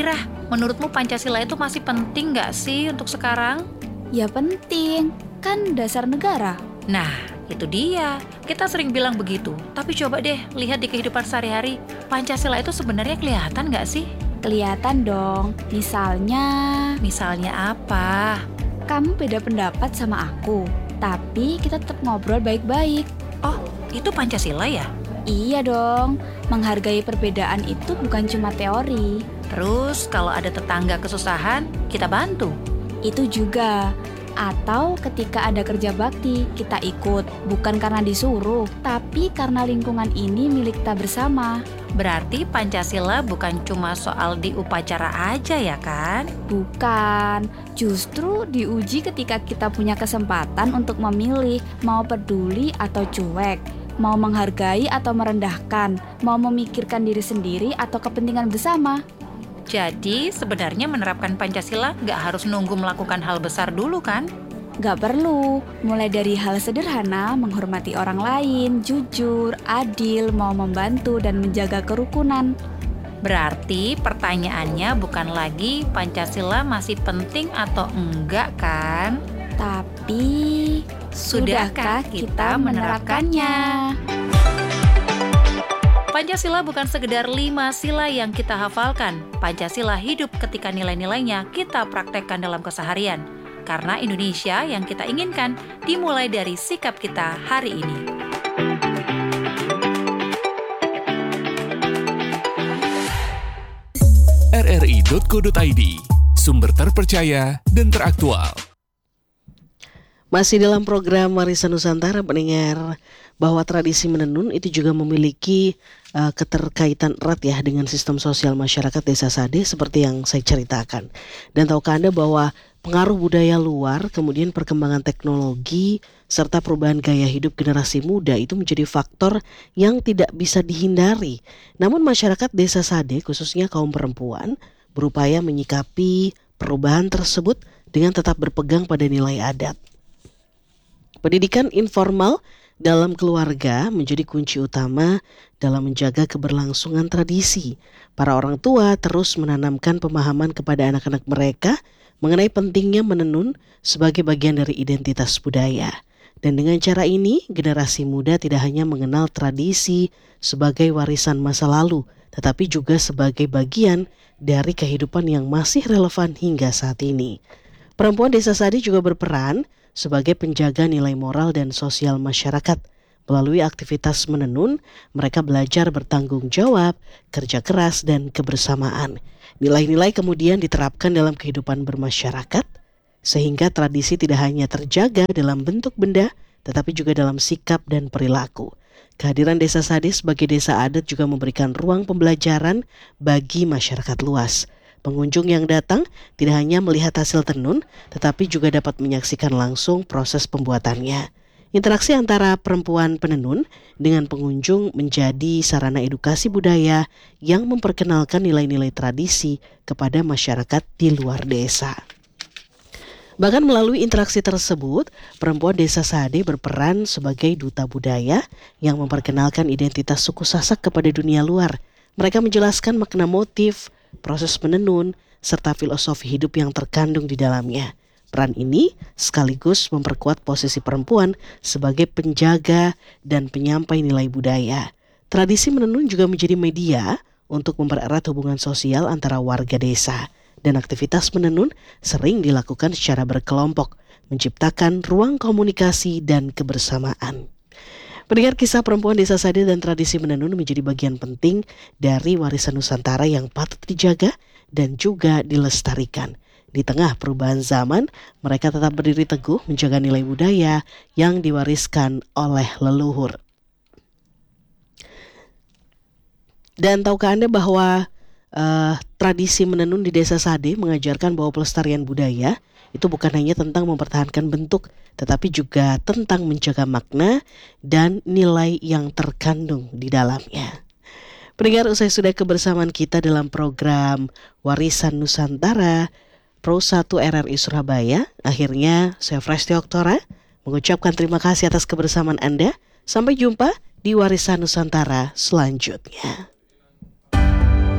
Mira, menurutmu Pancasila itu masih penting nggak sih untuk sekarang? Ya penting, kan dasar negara. Nah, itu dia. Kita sering bilang begitu. Tapi coba deh lihat di kehidupan sehari-hari. Pancasila itu sebenarnya kelihatan nggak sih? Kelihatan dong, Misalnya apa? kamu beda pendapat sama aku, tapi kita tetap ngobrol baik-baik. Oh, itu Pancasila ya? Iya dong, menghargai perbedaan itu bukan cuma teori. Terus kalau ada tetangga kesusahan, kita bantu. Itu juga. Atau ketika ada kerja bakti, kita ikut. Bukan karena disuruh, tapi karena lingkungan ini milik kita bersama. Berarti Pancasila bukan cuma soal di upacara aja ya kan? Bukan, justru diuji ketika kita punya kesempatan untuk memilih mau peduli atau cuek, mau menghargai atau merendahkan, mau memikirkan diri sendiri atau kepentingan bersama. Jadi sebenarnya menerapkan Pancasila nggak harus nunggu melakukan hal besar dulu kan? Gak perlu, mulai dari hal sederhana, menghormati orang lain, jujur, adil, mau membantu, dan menjaga kerukunan. Berarti pertanyaannya bukan lagi Pancasila masih penting atau enggak kan? Tapi, sudahkah kita menerapkannya? Pancasila bukan sekedar 5 sila yang kita hafalkan. Pancasila hidup ketika nilai-nilainya kita praktekkan dalam keseharian. Karena Indonesia yang kita inginkan dimulai dari sikap kita hari ini. rri.co.id, sumber terpercaya dan teraktual. Masih dalam program Warisan Nusantara, pendengar, bahwa tradisi menenun itu juga memiliki keterkaitan erat ya dengan sistem sosial masyarakat Desa Sade seperti yang saya ceritakan. Dan tahukah Anda bahwa pengaruh budaya luar, kemudian perkembangan teknologi, serta perubahan gaya hidup generasi muda itu menjadi faktor yang tidak bisa dihindari. Namun masyarakat Desa Sade, khususnya kaum perempuan, berupaya menyikapi perubahan tersebut dengan tetap berpegang pada nilai adat. Pendidikan informal dalam keluarga menjadi kunci utama dalam menjaga keberlangsungan tradisi. Para orang tua terus menanamkan pemahaman kepada anak-anak mereka mengenai pentingnya menenun sebagai bagian dari identitas budaya. Dan dengan cara ini, generasi muda tidak hanya mengenal tradisi sebagai warisan masa lalu, tetapi juga sebagai bagian dari kehidupan yang masih relevan hingga saat ini. Perempuan Desa Sade juga berperan sebagai penjaga nilai moral dan sosial masyarakat. Melalui aktivitas menenun, mereka belajar bertanggung jawab, kerja keras, dan kebersamaan. Nilai-nilai kemudian diterapkan dalam kehidupan bermasyarakat, sehingga tradisi tidak hanya terjaga dalam bentuk benda, tetapi juga dalam sikap dan perilaku. Kehadiran Desa Sade sebagai desa adat juga memberikan ruang pembelajaran bagi masyarakat luas. Pengunjung yang datang tidak hanya melihat hasil tenun, tetapi juga dapat menyaksikan langsung proses pembuatannya. Interaksi antara perempuan penenun dengan pengunjung menjadi sarana edukasi budaya yang memperkenalkan nilai-nilai tradisi kepada masyarakat di luar desa. Bahkan melalui interaksi tersebut, perempuan Desa Sade berperan sebagai duta budaya yang memperkenalkan identitas suku Sasak kepada dunia luar. Mereka menjelaskan makna motif, proses menenun, serta filosofi hidup yang terkandung di dalamnya. Peran ini sekaligus memperkuat posisi perempuan sebagai penjaga dan penyampai nilai budaya. Tradisi menenun juga menjadi media untuk mempererat hubungan sosial antara warga desa. Dan aktivitas menenun sering dilakukan secara berkelompok, menciptakan ruang komunikasi dan kebersamaan. Pendengar, kisah perempuan Desa Sade dan tradisi menenun menjadi bagian penting dari warisan Nusantara yang patut dijaga dan juga dilestarikan. Di tengah perubahan zaman, mereka tetap berdiri teguh menjaga nilai budaya yang diwariskan oleh leluhur. Dan tahukah Anda bahwa tradisi menenun di Desa Sade mengajarkan bahwa pelestarian budaya itu bukan hanya tentang mempertahankan bentuk, tetapi juga tentang menjaga makna dan nilai yang terkandung di dalamnya. Pendengar, usai sudah kebersamaan kita dalam program Warisan Nusantara Pro 1 RRI Surabaya, akhirnya saya Fresti Oktora mengucapkan terima kasih atas kebersamaan Anda. Sampai jumpa di Warisan Nusantara selanjutnya.